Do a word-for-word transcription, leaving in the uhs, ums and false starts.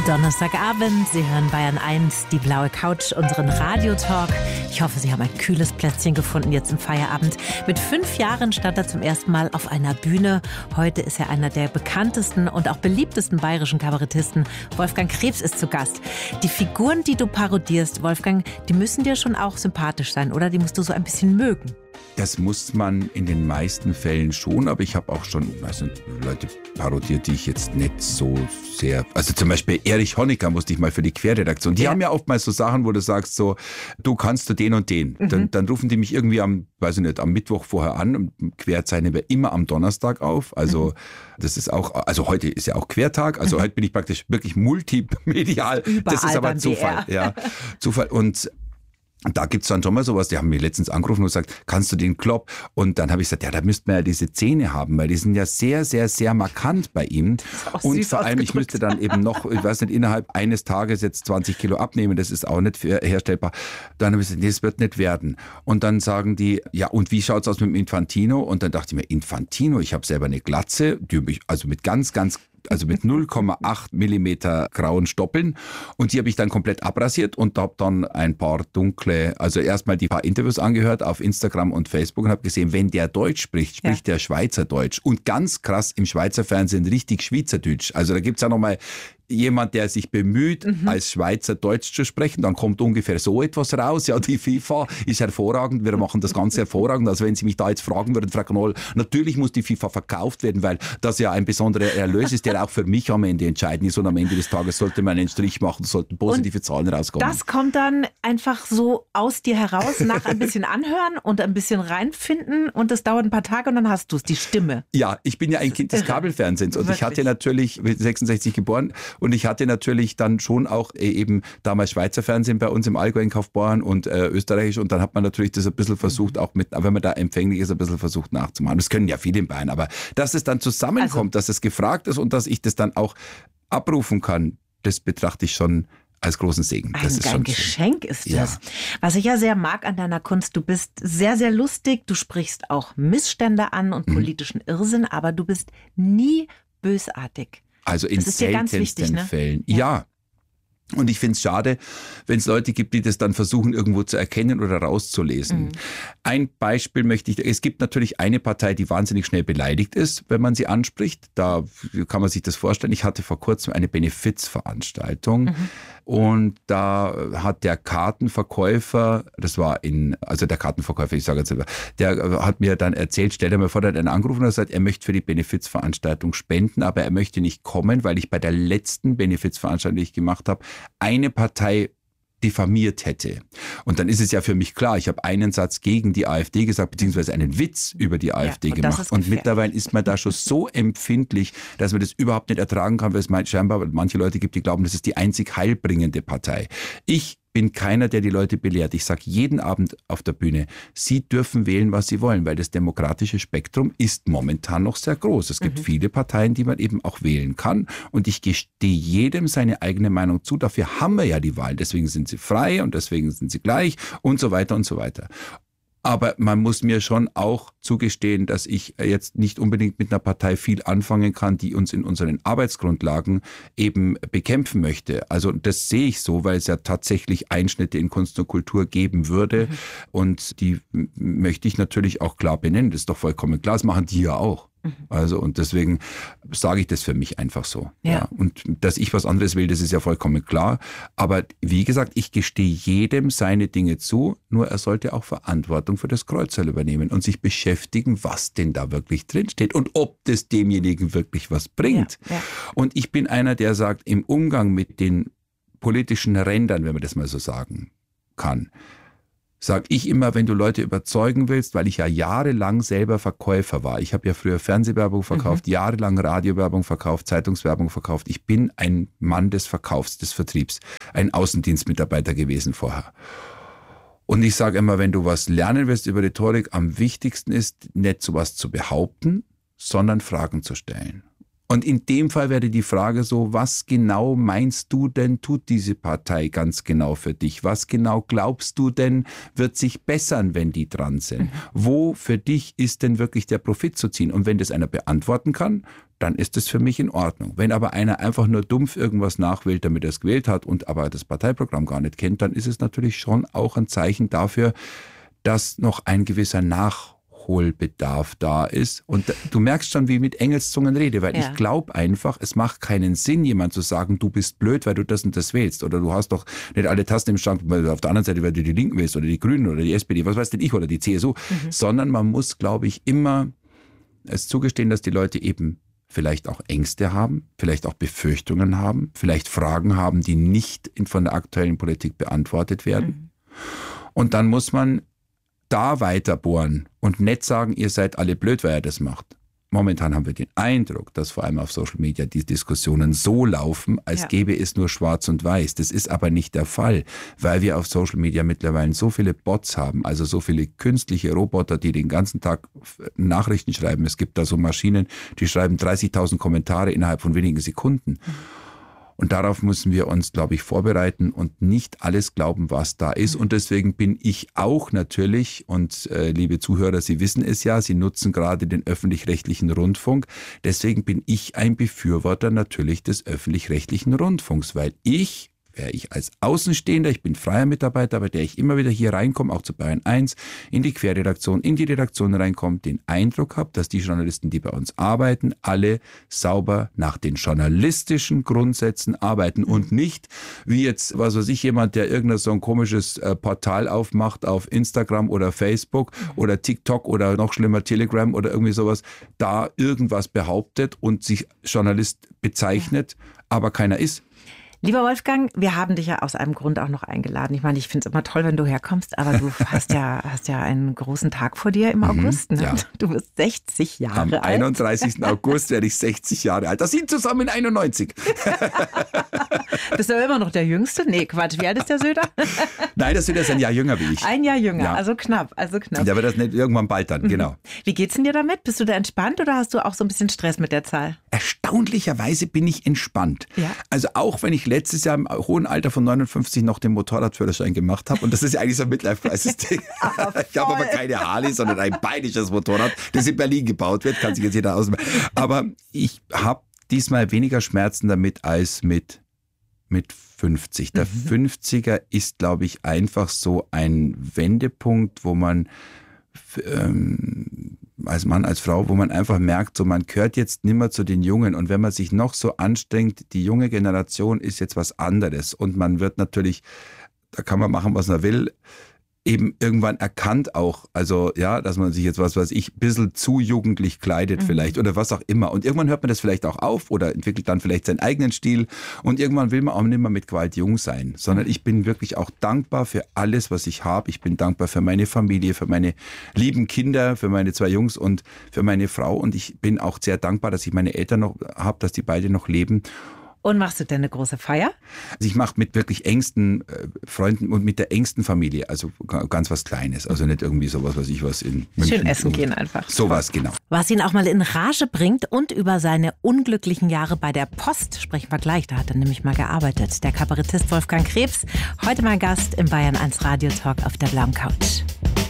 Donnerstagabend, Sie hören Bayern eins, die blaue Couch, unseren Radiotalk. Ich hoffe, Sie haben ein kühles Plätzchen gefunden jetzt im Feierabend. Mit fünf Jahren stand er zum ersten Mal auf einer Bühne. Heute ist er einer der bekanntesten und auch beliebtesten bayerischen Kabarettisten. Wolfgang Krebs ist zu Gast. Die Figuren, die du parodierst, Wolfgang, die müssen dir schon auch sympathisch sein, oder? Die musst du so ein bisschen mögen. Das muss man in den meisten Fällen schon, aber ich habe auch schon also Leute parodiert, die ich jetzt nicht so sehr... Also zum Beispiel Erich Honecker musste ich mal für die Querredaktion. Die ja. haben ja oftmals so Sachen, wo du sagst so, du kannst du den und den. Mhm. Dann, dann rufen die mich irgendwie am, weiß ich nicht, am Mittwoch vorher an. Quer zeichnen wir immer am Donnerstag auf. Also mhm. das ist auch, also heute ist ja auch Quertag. Also mhm. heute bin ich praktisch wirklich multimedial. Überall das ist aber Zufall. Ja, Zufall. Und da gibt's dann schon mal sowas, die haben mich letztens angerufen und gesagt, kannst du den Klopp? Und dann habe ich gesagt, ja, da müsste man ja diese Zähne haben, weil die sind ja sehr, sehr, sehr markant bei ihm. Und vor allem, ich müsste dann eben noch, ich weiß nicht, innerhalb eines Tages jetzt zwanzig Kilo abnehmen, das ist auch nicht herstellbar. Dann habe ich gesagt, nee, das wird nicht werden. Und dann sagen die, ja, und wie schaut's aus mit dem Infantino? Und dann dachte ich mir, Infantino, ich habe selber eine Glatze, die mich, also mit ganz, ganz also mit null Komma acht Millimeter grauen Stoppeln, und die habe ich dann komplett abrasiert und habe dann ein paar dunkle, also erstmal die paar Interviews angehört auf Instagram und Facebook und habe gesehen, wenn der Deutsch spricht, spricht ja. der Schweizerdeutsch, und ganz krass im Schweizer Fernsehen richtig Schweizerdeutsch. Also da gibt's ja nochmal jemand, der sich bemüht, mhm. als Schweizer Deutsch zu sprechen, dann kommt ungefähr so etwas raus. Ja, die FIFA ist hervorragend, wir machen das Ganze hervorragend. Also wenn Sie mich da jetzt fragen würden, Frau Knoll, natürlich muss die FIFA verkauft werden, weil das ja ein besonderer Erlös ist, der auch für mich am Ende entscheidend ist, und am Ende des Tages sollte man einen Strich machen, sollten positive und Zahlen rauskommen. Das kommt dann einfach so aus dir heraus, nach ein bisschen anhören und ein bisschen reinfinden, und das dauert ein paar Tage und dann hast du es, die Stimme. Ja, ich bin ja ein Kind des Kabelfernsehens und Wirklich? ich hatte natürlich, mit sechsundsechzig geboren, und ich hatte natürlich dann schon auch eben damals Schweizer Fernsehen bei uns im Allgäu in Kaufbeuren und äh, österreichisch, und dann hat man natürlich das ein bisschen versucht, auch mit, wenn man da empfänglich ist, ein bisschen versucht nachzumachen. Das können ja viele in Bayern, aber dass es dann zusammenkommt, also, dass es gefragt ist und dass ich das dann auch abrufen kann, das betrachte ich schon als großen Segen. Das ein ist ein schon Geschenk ist ja. das. Was ich ja sehr mag an deiner Kunst, du bist sehr, sehr lustig, du sprichst auch Missstände an und mhm. politischen Irrsinn, aber du bist nie bösartig. Also in seltensten wichtig, ne? Fällen. Ja. ja. Und ich finde es schade, wenn es Leute gibt, die das dann versuchen, irgendwo zu erkennen oder rauszulesen. Mhm. Ein Beispiel möchte ich, es gibt natürlich eine Partei, die wahnsinnig schnell beleidigt ist, wenn man sie anspricht. Da kann man sich das vorstellen. Ich hatte vor kurzem eine Benefizveranstaltung mhm. und da hat der Kartenverkäufer, das war in, also der Kartenverkäufer, ich sage jetzt selber, der hat mir dann erzählt, stell dir mal vor, der hat einen angerufen und hat gesagt, er möchte für die Benefizveranstaltung spenden, aber er möchte nicht kommen, weil ich bei der letzten Benefizveranstaltung, die ich gemacht habe, eine Partei diffamiert hätte. Und dann ist es ja für mich klar, ich habe einen Satz gegen die AfD gesagt, beziehungsweise einen Witz über die AfD ja, und gemacht. Und mittlerweile ist man da schon so empfindlich, dass man das überhaupt nicht ertragen kann, weil es scheinbar manche Leute gibt, die glauben, das ist die einzig heilbringende Partei. Ich bin keiner, der die Leute belehrt. Ich sage jeden Abend auf der Bühne, Sie dürfen wählen, was Sie wollen, weil das demokratische Spektrum ist momentan noch sehr groß. Es gibt mhm. viele Parteien, die man eben auch wählen kann, und ich gestehe jedem seine eigene Meinung zu. Dafür haben wir ja die Wahl. Deswegen sind sie frei und deswegen sind sie gleich und so weiter und so weiter. Aber man muss mir schon auch zugestehen, dass ich jetzt nicht unbedingt mit einer Partei viel anfangen kann, die uns in unseren Arbeitsgrundlagen eben bekämpfen möchte. Also das sehe ich so, weil es ja tatsächlich Einschnitte in Kunst und Kultur geben würde. Mhm. Und die möchte ich natürlich auch klar benennen. Das ist doch vollkommen klar. Das machen die ja auch. Also, und deswegen sage ich das für mich einfach so. Ja. Ja. Und dass ich was anderes will, das ist ja vollkommen klar. Aber wie gesagt, ich gestehe jedem seine Dinge zu, nur er sollte auch Verantwortung für das Kreuzerl übernehmen und sich beschäftigen, was denn da wirklich drinsteht und ob das demjenigen wirklich was bringt. Ja. Ja. Und ich bin einer, der sagt, im Umgang mit den politischen Rändern, wenn man das mal so sagen kann, sag ich immer, wenn du Leute überzeugen willst, weil ich ja jahrelang selber Verkäufer war. Ich habe ja früher Fernsehwerbung verkauft, mhm. jahrelang Radiowerbung verkauft, Zeitungswerbung verkauft. Ich bin ein Mann des Verkaufs, des Vertriebs, ein Außendienstmitarbeiter gewesen vorher. Und ich sage immer, wenn du was lernen willst über Rhetorik, am wichtigsten ist, nicht sowas zu behaupten, sondern Fragen zu stellen. Und in dem Fall wäre die Frage so, was genau meinst du denn, tut diese Partei ganz genau für dich? Was genau glaubst du denn, wird sich bessern, wenn die dran sind? Mhm. Wo für dich ist denn wirklich der Profit zu ziehen? Und wenn das einer beantworten kann, dann ist es für mich in Ordnung. Wenn aber einer einfach nur dumpf irgendwas nachwählt, damit er es gewählt hat und aber das Parteiprogramm gar nicht kennt, dann ist es natürlich schon auch ein Zeichen dafür, dass noch ein gewisser Nachholbedarf da ist. Und du merkst schon, wie ich mit Engelszungen rede, weil ja. ich glaube einfach, es macht keinen Sinn, jemand zu sagen, du bist blöd, weil du das und das wählst. Oder du hast doch nicht alle Tasten im Schrank, weil du auf der anderen Seite, weil du die Linken wählst oder die Grünen oder die S P D, was weiß denn ich, oder die C S U. Mhm. Sondern man muss, glaube ich, immer es zugestehen, dass die Leute eben vielleicht auch Ängste haben, vielleicht auch Befürchtungen haben, vielleicht Fragen haben, die nicht von der aktuellen Politik beantwortet werden. Mhm. Und dann muss man da weiter bohren und nicht sagen, ihr seid alle blöd, weil ihr das macht. Momentan haben wir den Eindruck, dass vor allem auf Social Media die Diskussionen so laufen, als ja. gäbe es nur schwarz und weiß. Das ist aber nicht der Fall, weil wir auf Social Media mittlerweile so viele Bots haben, also so viele künstliche Roboter, die den ganzen Tag Nachrichten schreiben. Es gibt da so Maschinen, die schreiben dreißigtausend Kommentare innerhalb von wenigen Sekunden. Mhm. Und darauf müssen wir uns, glaube ich, vorbereiten und nicht alles glauben, was da ist. Und deswegen bin ich auch natürlich, und äh, liebe Zuhörer, Sie wissen es ja, Sie nutzen gerade den öffentlich-rechtlichen Rundfunk. Deswegen bin ich ein Befürworter natürlich des öffentlich-rechtlichen Rundfunks, weil ich, wäre ich als Außenstehender, ich bin freier Mitarbeiter, bei der ich immer wieder hier reinkomme, auch zu Bayern eins, in die Querredaktion, in die Redaktion reinkomme, den Eindruck habe, dass die Journalisten, die bei uns arbeiten, alle sauber nach den journalistischen Grundsätzen arbeiten und nicht, wie jetzt, was weiß ich, jemand, der irgendein so ein komisches äh, Portal aufmacht auf Instagram oder Facebook oder TikTok oder noch schlimmer Telegram oder irgendwie sowas, da irgendwas behauptet und sich Journalist bezeichnet, aber keiner ist. Lieber Wolfgang, wir haben dich ja aus einem Grund auch noch eingeladen. Ich meine, ich finde es immer toll, wenn du herkommst, aber du hast ja, hast ja einen großen Tag vor dir im August. Ne? Ja. Du bist sechzig Jahre alt. Am einunddreißigsten August werde ich sechzig Jahre alt. Das sind zusammen einundneunzig. Bist du immer noch der Jüngste? Nee, Quatsch. Wie alt ist der Söder? Nein, der Söder ist ein Jahr jünger wie ich. Ein Jahr jünger, ja. also knapp, also knapp. Der wird das nicht irgendwann bald dann, mhm. genau. Wie geht's denn dir damit? Bist du da entspannt oder hast du auch so ein bisschen Stress mit der Zahl? Erstaunlicherweise bin ich entspannt. Ja. Also auch wenn ich letztes Jahr im hohen Alter von neunundfünfzig noch den Motorradführerschein gemacht habe. Und das ist ja eigentlich so ein Midlife-Crisis-Ding. Ich habe aber keine Harley, sondern ein bayerisches Motorrad, das in Berlin gebaut wird. Kann sich jetzt jeder ausmachen. Aber ich habe diesmal weniger Schmerzen damit als mit, mit fünfzig. Der mhm. fünfziger ist, glaube ich, einfach so ein Wendepunkt, wo man ähm, als Mann, als Frau, wo man einfach merkt, so man gehört jetzt nimmer zu den Jungen und wenn man sich noch so anstrengt, die junge Generation ist jetzt was anderes und man wird natürlich, da kann man machen, was man will, eben irgendwann erkannt auch, also ja, dass man sich jetzt, was weiß ich, ein bisschen zu jugendlich kleidet mhm. vielleicht oder was auch immer. Und irgendwann hört man das vielleicht auch auf oder entwickelt dann vielleicht seinen eigenen Stil und irgendwann will man auch nicht mehr mit Gewalt jung sein, sondern ich bin wirklich auch dankbar für alles, was ich habe. Ich bin dankbar für meine Familie, für meine lieben Kinder, für meine zwei Jungs und für meine Frau und ich bin auch sehr dankbar, dass ich meine Eltern noch habe, dass die beide noch leben. Und machst du denn eine große Feier? Also ich mache mit wirklich engsten äh, Freunden und mit der engsten Familie, also ganz was Kleines, also nicht irgendwie sowas, was ich was in München. Schön essen gehen einfach. Sowas, genau. Was ihn auch mal in Rage bringt und über seine unglücklichen Jahre bei der Post sprechen wir gleich, da hat er nämlich mal gearbeitet. Der Kabarettist Wolfgang Krebs, heute mein Gast im Bayern eins Radio Talk auf der blauen Couch.